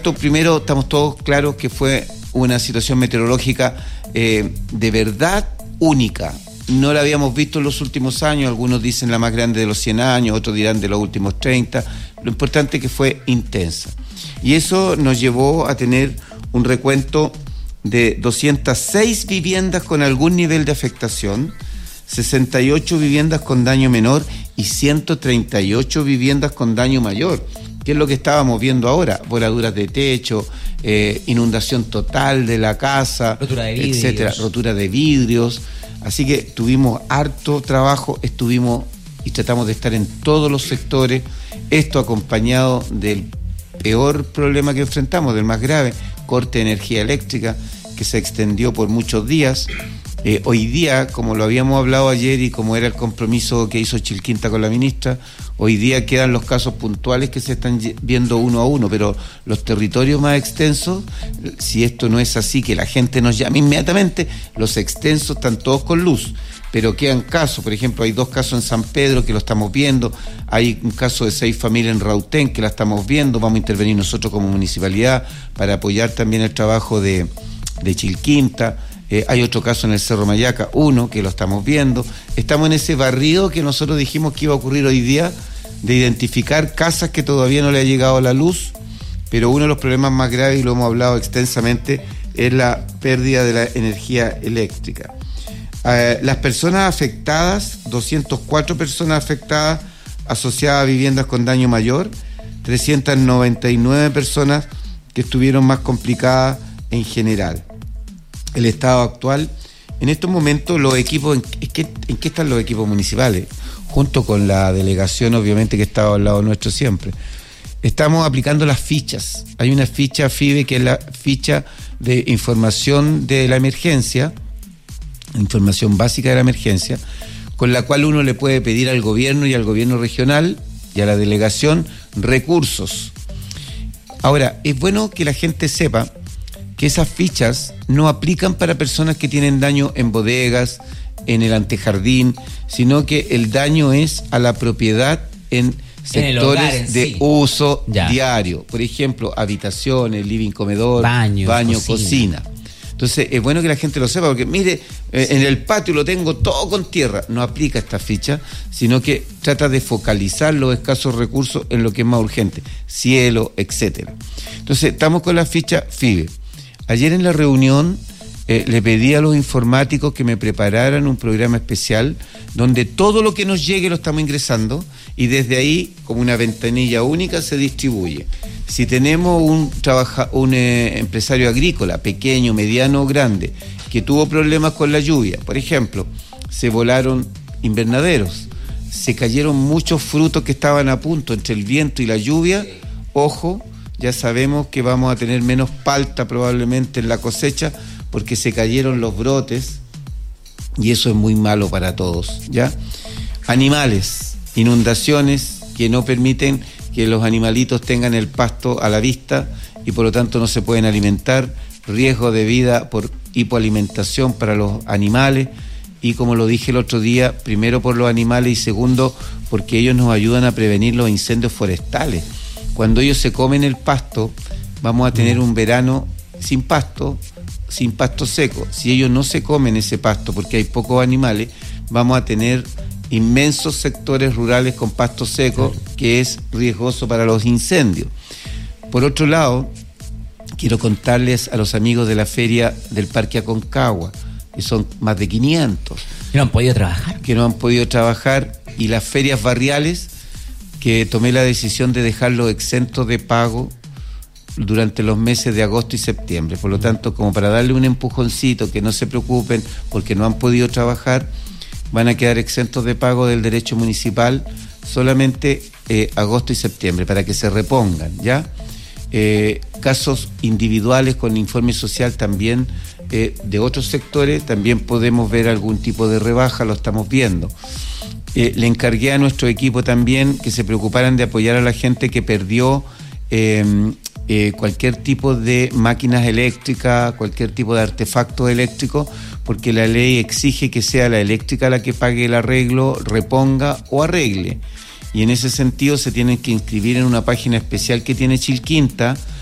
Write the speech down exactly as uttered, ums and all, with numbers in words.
esto primero estamos todos claros que fue una situación meteorológica eh, de verdad única. No la habíamos visto en los últimos años, algunos dicen la más grande de los cien años, otros dirán de los últimos treinta. Lo importante es que fue intensa. Y eso nos llevó a tener un recuento de doscientas seis viviendas con algún nivel de afectación, sesenta y ocho viviendas con daño menor y ciento treinta y ocho viviendas con daño mayor, que es lo que estábamos viendo ahora: voladuras de techo, eh, inundación total de la casa, rotura de vidrios, etcétera, rotura de vidrios. Así que tuvimos harto trabajo, estuvimos y tratamos de estar en todos los sectores, esto acompañado del peor problema que enfrentamos, del más grave, corte de energía eléctrica, que se extendió por muchos días. Eh, hoy día, como lo habíamos hablado ayer y como era el compromiso que hizo Chilquinta con la ministra, hoy día quedan los casos puntuales que se están viendo uno a uno, pero los territorios más extensos, si esto no es así, que la gente nos llame inmediatamente, los extensos están todos con luz, pero quedan casos. Por ejemplo, hay dos casos en San Pedro que lo estamos viendo, hay un caso de seis familias en Rautén que la estamos viendo, vamos a intervenir nosotros como municipalidad para apoyar también el trabajo de, de Chilquinta. Eh, hay otro caso en el Cerro Mayaca, uno que lo estamos viendo. Estamos en ese barrido que nosotros dijimos que iba a ocurrir hoy día, de identificar casas que todavía no le ha llegado la luz, pero uno de los problemas más graves, y lo hemos hablado extensamente, es la pérdida de la energía eléctrica. Eh, las personas afectadas, doscientas cuatro personas afectadas asociadas a viviendas con daño mayor, trescientas noventa y nueve personas que estuvieron más complicadas en general. El estado actual, en estos momentos los equipos, ¿en qué, en qué están los equipos municipales? Junto con la delegación, obviamente, que estaba al lado nuestro siempre. Estamos aplicando las fichas. Hay una ficha FIBE, que es la ficha de información de la emergencia, información básica de la emergencia, con la cual uno le puede pedir al gobierno y al gobierno regional y a la delegación recursos. Ahora, es bueno que la gente sepa que esas fichas no aplican para personas que tienen daño en bodegas, en el antejardín, sino que el daño es a la propiedad en sectores en de sí. uso ya. diario. Por ejemplo, habitaciones, living, comedor, Baños, baño, cocina. cocina. Entonces, es bueno que la gente lo sepa, porque mire, eh, en el patio lo tengo todo con tierra. No aplica esta ficha, sino que trata de focalizar los escasos recursos en lo que es más urgente, cielo, etcétera. Entonces, estamos con la ficha FIBE. Ayer en la reunión eh, le pedí a los informáticos que me prepararan un programa especial donde todo lo que nos llegue lo estamos ingresando y desde ahí, como una ventanilla única, se distribuye. Si tenemos un, trabaja, un eh, empresario agrícola, pequeño, mediano o grande, que tuvo problemas con la lluvia, por ejemplo, se volaron invernaderos, se cayeron muchos frutos que estaban a punto entre el viento y la lluvia, ojo, ya sabemos que vamos a tener menos palta probablemente en la cosecha porque se cayeron los brotes y eso es muy malo para todos, ¿ya? Animales, inundaciones que no permiten que los animalitos tengan el pasto a la vista y por lo tanto no se pueden alimentar, riesgo de vida por hipoalimentación para los animales y, como lo dije el otro día, primero por los animales y segundo porque ellos nos ayudan a prevenir los incendios forestales. Cuando ellos se comen el pasto, vamos a tener un verano sin pasto, sin pasto seco. Si ellos no se comen ese pasto, porque hay pocos animales, vamos a tener inmensos sectores rurales con pasto seco, que es riesgoso para los incendios. Por otro lado, quiero contarles a los amigos de la feria del Parque Aconcagua, que son más de quinientos. Que no han podido trabajar. Que no han podido trabajar, y las ferias barriales, que tomé la decisión de dejarlos exentos de pago durante los meses de agosto y septiembre. Por lo tanto, como para darle un empujoncito, que no se preocupen porque no han podido trabajar, van a quedar exentos de pago del derecho municipal solamente eh, agosto y septiembre, para que se repongan, ¿ya? Eh, casos individuales con informe social también eh, de otros sectores, también podemos ver algún tipo de rebaja, lo estamos viendo. Eh, le encargué a nuestro equipo también que se preocuparan de apoyar a la gente que perdió eh, eh, cualquier tipo de máquinas eléctricas, cualquier tipo de artefacto eléctrico, porque la ley exige que sea la eléctrica la que pague el arreglo, reponga o arregle. Y en ese sentido se tienen que inscribir en una página especial que tiene Chilquinta,